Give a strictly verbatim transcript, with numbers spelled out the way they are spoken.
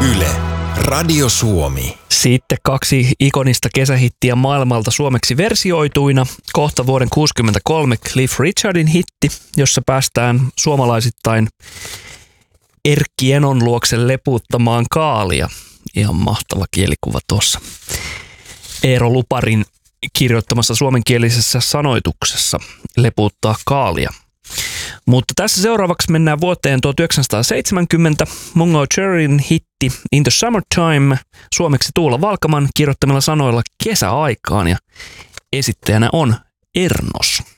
Yle, Radio Suomi. Sitten kaksi ikonista kesähittiä maailmalta suomeksi versioituina. Kohta vuoden kuusikymmentäkolme Cliff Richardin hitti, jossa päästään suomalaisittain Erkki Enon luokse lepuuttamaan kaalia. Ihan mahtava kielikuva tuossa. Eero Luparin kirjoittamassa suomenkielisessä sanoituksessa lepuuttaa kaalia. Mutta tässä seuraavaksi mennään vuoteen tuhatyhdeksänsataaseitsemänkymmentä. Mungo Jerryn hitti In the Summertime, suomeksi Tuula Valkaman kirjoittamilla sanoilla kesäaikaan, ja esittäjänä on Ernos.